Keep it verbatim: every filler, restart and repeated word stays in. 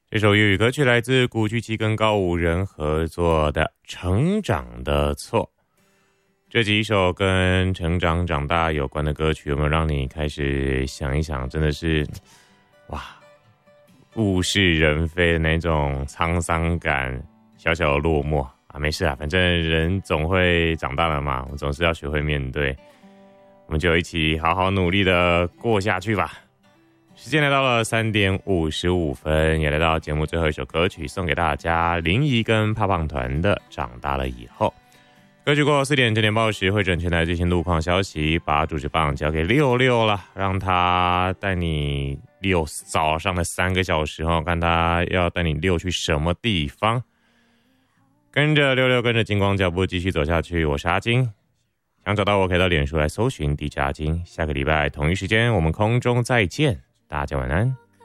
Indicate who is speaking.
Speaker 1: 这首粤语歌曲来自古巨基跟高五人合作的《成长的错》。这几首跟成长长大有关的歌曲，有没有让你开始想一想，真的是哇，物是人非的那种沧桑感，小小的落寞啊？没事啊，反正人总会长大了嘛，我们总是要学会面对，我们就一起好好努力的过下去吧。时间来到了三点五十五分，也来到节目最后一首歌曲，送给大家林怡跟胖胖团的《长大了以后》。歌曲过后四点整点报时会整全台最新路况消息，把主持棒交给六六了，让他带你溜早上的三个小时哦，看他要带你溜去什么地方。跟着六六，跟着金光脚步继续走下去，我是阿金。想找到我可以到脸书来搜寻 D J 阿金。下个礼拜同一时间我们空中再见，大家晚安。